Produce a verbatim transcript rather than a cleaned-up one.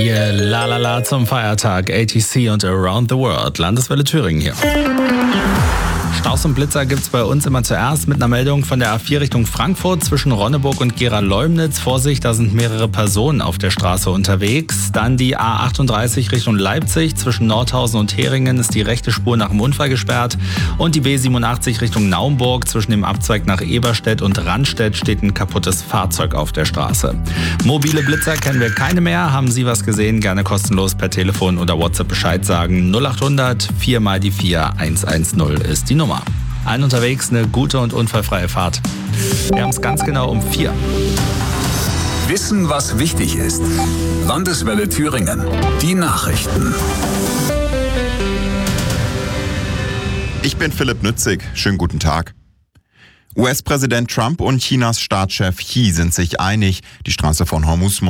Yeah, la la la zum Feiertag. A T C und Around the World. Landeswelle Thüringen hier. Staus und Blitzer gibt's bei uns immer zuerst mit einer Meldung von der A vier Richtung Frankfurt zwischen Ronneburg und Gera-Leumnitz. Vorsicht, da sind mehrere Personen auf der Straße unterwegs. Dann die A achtunddreißig Richtung Leipzig. Zwischen Nordhausen und Heringen ist die rechte Spur nach dem Unfall gesperrt. Und die B siebenundachtzig Richtung Naumburg. Zwischen dem Abzweig nach Eberstedt und Randstedt steht ein kaputtes Fahrzeug auf der Straße. Mobile Blitzer kennen wir keine mehr. Haben Sie was gesehen? Gerne kostenlos per Telefon oder WhatsApp Bescheid sagen. null achthundert vier mal die vier eins eins null ist die Nummer. Allen unterwegs eine gute und unfallfreie Fahrt. Wir haben es ganz genau um vier. Wissen, was wichtig ist. Landeswelle Thüringen. Die Nachrichten. Ich bin Philipp Nützig. Schönen guten Tag. U S-Präsident Trump und Chinas Staatschef Xi sind sich einig. Die Straße von Hormuz